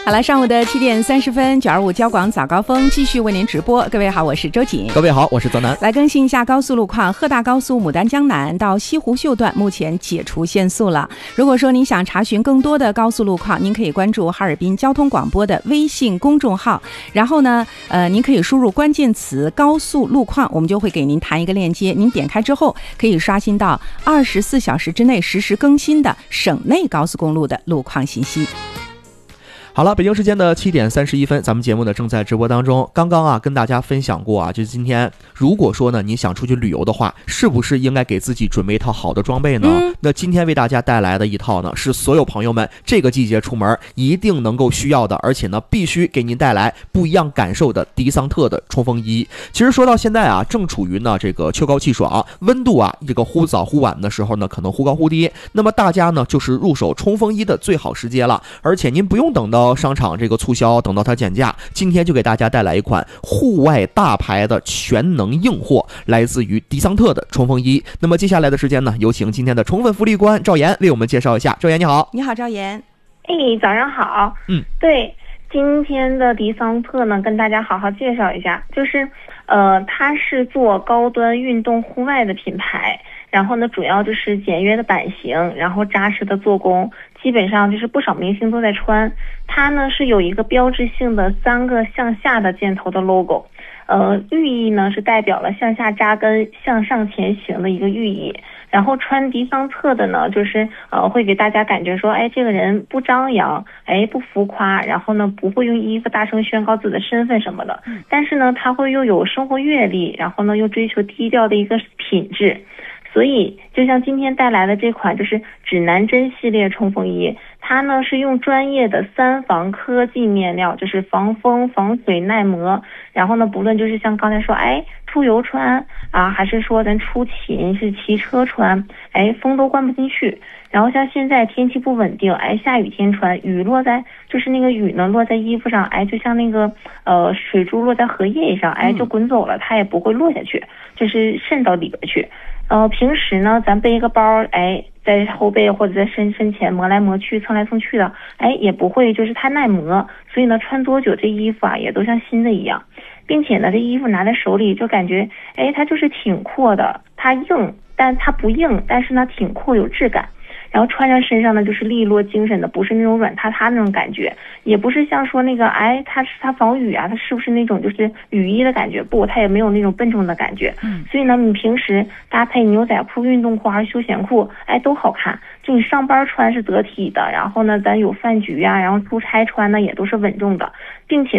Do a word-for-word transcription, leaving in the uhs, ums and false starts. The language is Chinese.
好了，上午的七点三十分，九二五交广早高峰继续为您直播。各位好，我是周瑾。 各位好，我是泽南。 来更新一下高速路况，鹤大高速牡丹江南到西湖秀段目前解除限速了。如果说您想查询更多的高速路况，您可以关注哈尔滨交通广播的微信公众号，然后呢，呃，您可以输入关键词高速路况，我们就会给您弹一个链接，您点开之后可以刷新到二十四小时之内实时更新的省内高速公路的路况信息。 好了，北京时间的七点三十一分，咱们节目呢正在直播当中。刚刚啊跟大家分享过啊，就是今天如果说呢你想出去旅游的话，是不是应该给自己准备一套好的装备呢？嗯、那今天为大家带来的一套呢，是所有朋友们这个季节出门一定能够需要的，而且呢必须给您带来不一样感受的迪桑特的冲锋衣。其实说到现在啊，正处于呢这个秋高气爽，温度啊这个忽早忽晚的时候呢，可能忽高忽低。那么大家呢就是入手冲锋衣的最好时节了，而且您不用等到商场这个促销，等到它减价，今天就给大家带来一款户外大牌的全能硬货，来自于迪桑特的冲锋衣。那么接下来的时间呢，有请今天的充分福利官赵岩为我们介绍一下。赵岩你好。 你好，赵岩。 哎，早上好。 嗯， 对，今天的迪桑特呢，跟大家好好介绍一下，就是呃，它是做高端运动户外的品牌。然后呢，主要就是简约的版型，然后扎实的做工，基本上就是不少明星都在穿。它呢是有一个标志性的三个向下的箭头的 logo， 呃，寓意呢是代表了向下扎根、向上前行的一个寓意。然后穿迪桑特的呢，就是呃会给大家感觉说，哎，这个人不张扬，哎，不浮夸，然后呢不会用衣服大声宣告自己的身份什么的。但是呢，他会又有生活阅历，然后呢又追求低调的一个品质。所以就像今天带来的这款就是指南针系列冲锋衣，它呢是用专业的三防科技面料，就是防风、防水、耐磨。然后呢，不论就是像刚才说，哎，出游穿啊，还是说咱出勤是骑车穿，哎，风都灌不进去。然后像现在天气不稳定，哎，下雨天穿，雨落在就是那个雨呢落在衣服上，哎，就像那个呃水珠落在荷叶上，哎，就滚走了，它也不会落下去，就是渗到里边去。呃，平时呢，咱背一个包，哎，在后背或者在身身前磨来磨去、蹭来蹭去的，哎，也不会就是太耐磨，所以呢，穿多久这衣服啊，也都像新的一样，并且呢，这衣服拿在手里就感觉，哎，它就是挺阔的，它硬，但它不硬，但是呢，挺阔有质感。然后穿在身上呢，就是利落精神的，不是那种软塌塌那种感觉，也不是像说那个，哎，它是它防雨啊，它是不是那种就是雨衣的感觉？不，它也没有那种笨重的感觉。嗯，所以呢，你平时搭配牛仔裤、运动裤还是休闲裤，哎，都好看。就你上班穿是得体的，然后呢，咱有饭局啊，然后出差穿呢也都是稳重的，并且